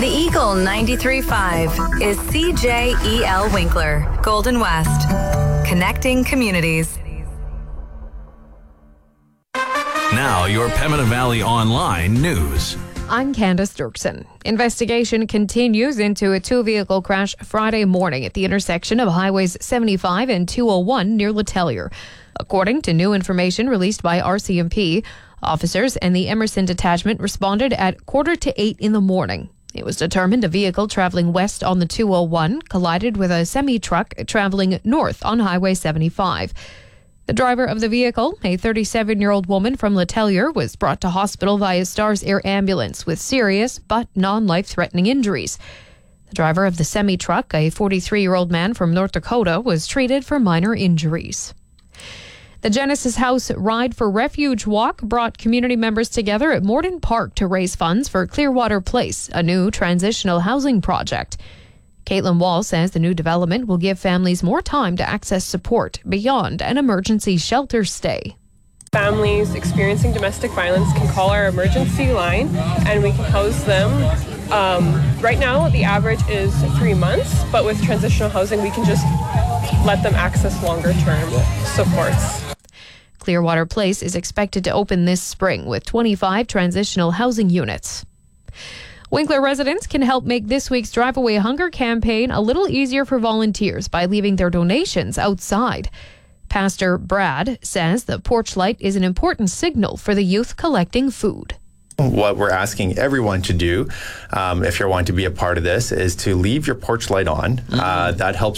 The Eagle 93.5 is CJEL Winkler, Golden West. Connecting communities. Now, your Pembina Valley Online news. I'm Candace Dirksen. Investigation continues into a two-vehicle crash Friday morning at the intersection of Highways 75 and 201 near Letellier. According to new information released by RCMP, officers and the Emerson Detachment responded at 7:45 in the morning. It was determined a vehicle traveling west on the 201 collided with a semi-truck traveling north on Highway 75. The driver of the vehicle, a 37-year-old woman from Letellier, was brought to hospital via Stars Air ambulance with serious but non-life-threatening injuries. The driver of the semi-truck, a 43-year-old man from North Dakota, was treated for minor injuries. The Genesis House Ride for Refuge walk brought community members together at Morden Park to raise funds for Clearwater Place, a new transitional housing project. Caitlin Wall says the new development will give families more time to access support beyond an emergency shelter stay. Families experiencing domestic violence can call our emergency line and we can house them. Right now, the average is 3 months, but with transitional housing, we can just let them access longer-term supports. Clearwater Place is expected to open this spring with 25 transitional housing units. Winkler residents can help make this week's Drive Away Hunger campaign a little easier for volunteers by leaving their donations outside. Pastor Brad says the porch light is an important signal for the youth collecting food. What we're asking everyone to do, if you're wanting to be a part of this, is to leave your porch light on. That helps